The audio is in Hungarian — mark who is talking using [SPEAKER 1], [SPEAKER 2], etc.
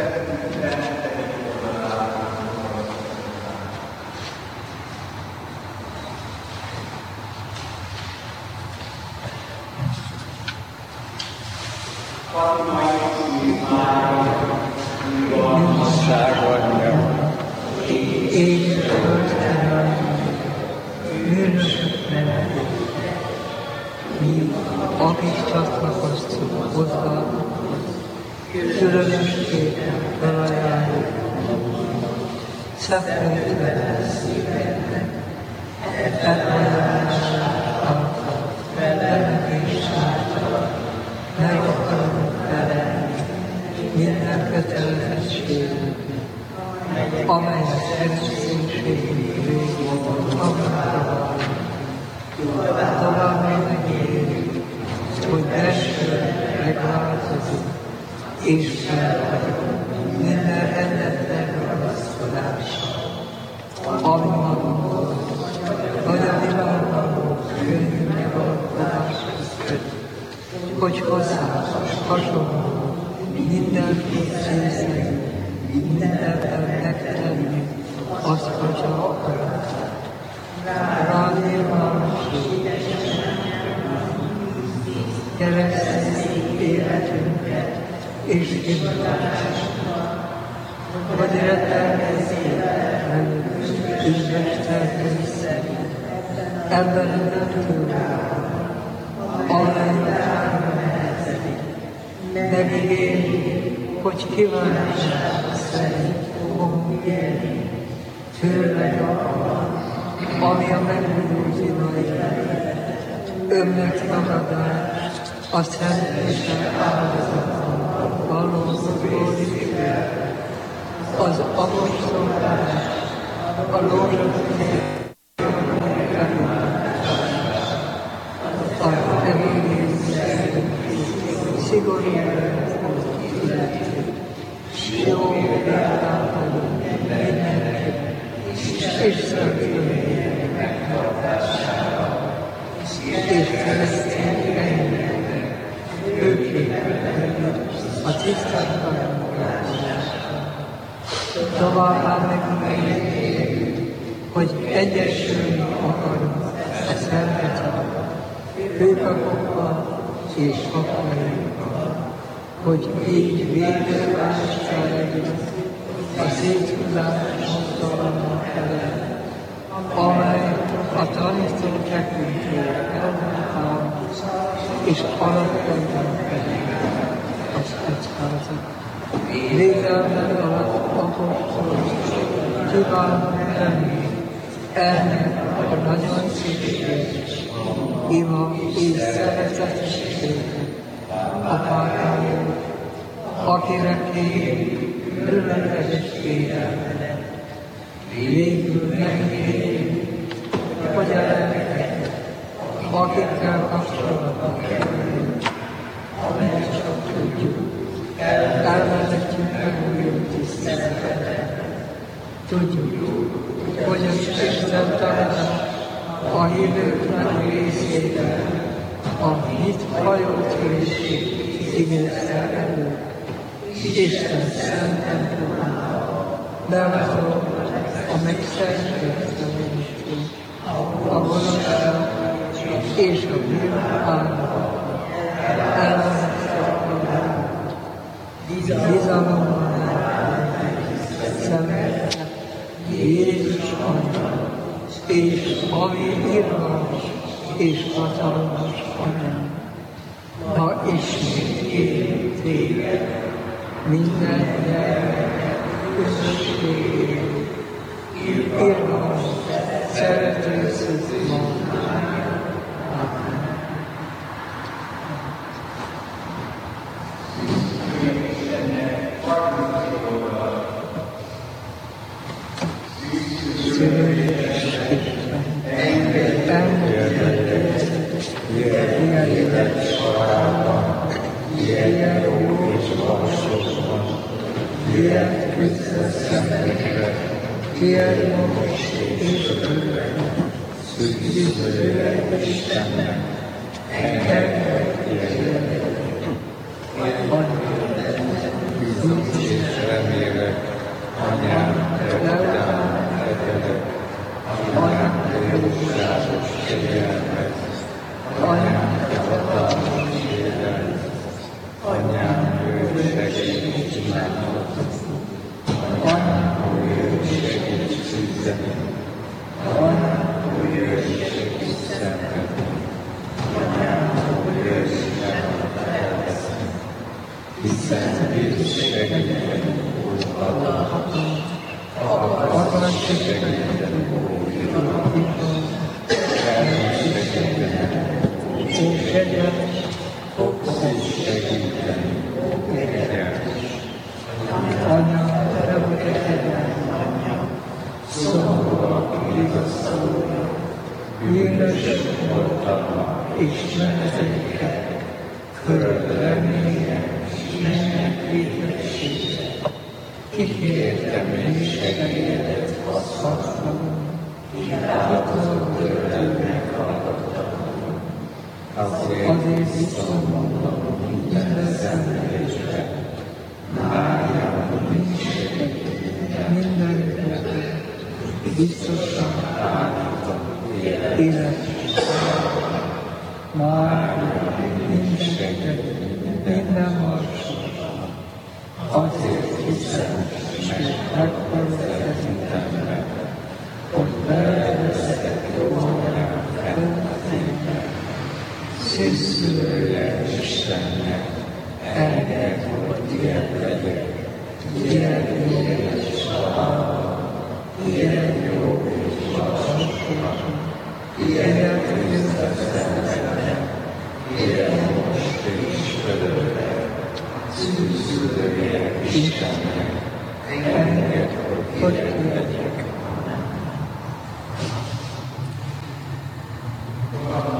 [SPEAKER 1] Akik csatlakoztunk hozzá, különösképpen felajánljuk, szeptétve szívednek, elfolyásának, felemlés által, meg akarunk felelni minden kötelezettségünknek, amelyet kereszténységünk végén akarunk. Továbbá megérjük, hogy belső megváltozik, és felvegyünk minden rendetlen ragaszkodással, ami magunkban, vagy a világban könnyű megalkotáshoz köt, hogy hozzánk hasonló mindenki színszerű, mindenben megtenni azt, hogy csak akarunk. Keresztény életünket és hivatásunkat, hogy rettenetlen üdvösteltünk szerint ebben a döntőben, amelyet nehezedik, megígérjük, hogy kívánság szerint fogunk élni, tőled akar, ami a megújuló önnek tagadást, a szentések áldozatot való glóriát, az apostolát, a lózsafény, a evangélium szigorú életét, jó példától mindenki, és szentülőjének megtartására, és keresztény embernek, őképpen a tisztátlan munkássára. Továbbá megígérjük, hogy egyesülni akarunk a szentetekkel, főpapokkal és papainkkal, hogy így védőlással legyünk a széthuzásoktól felett, amely a tanító tekintőt elmondtam, és alapvetően pedig az egyházat. Védelmen alatt apostol kívánunk lenni ennek a nagyon szükséges ima és szeretetességnek a Párkának, akinek kérjük különleges védelmet. Végül megkérjük, hogy a lelkeket, akikkel kapcsolatban kerülünk, amelyet csak tudjuk, elvezetjük megújuló tiszteletet. Tudjuk, hogy az Isten tanítás a hívők nagy részében a hit hajótörését igényel elő, Isten szent templomában bevezol a megszentségtelenítő, a gonoszság és a bűnállat, ellenszakadás, bizalommal szemet, Jézus anyja, és ami irgalmas és hatalmas anyja, ma ismét kérjük téged, minden gyermeket közösségéről, irgalmas, szerető szűz magára. Amen. anyám, te után eredek, anyám, te jóságos kegyelmed, anyám, te hatalmas élet, anyám, ő segíts imádat, anyám, ő segíts küzdeni, anyám, ő segíts szenvedni, anyám, ő nem elveszni, hiszen ő segíteni, Add segíteni, ó Istenem, ó kegyelmes, fogsz segíteni, ó kegyelmes. Anyám, te vagy a kegyelmes, szomorúak vigasztalója, bűnösök voltam, és nevezéket, köröd remények, és mennek védetséget. Kikértem és segédet haszhatlanul, hivatal tőlem hallgatlanul. Azért visszamondom minden szenvedésre, Máriám, nincs minden kötő, biztosan állítom életre. Máriám, minden kötő, minden marsot, azért hiszem, és megfordítettem meg, hogy beleveszek jólán feltétlen. Szűzszülője Istennek, engedd, hogy ilyen legyek, ilyen jó és halál, ilyen jó és halál, ilyen küzdeszem velem, ilyen most és örökre. Szűzszülője Istennek, engedd, hogy ilyen legyek.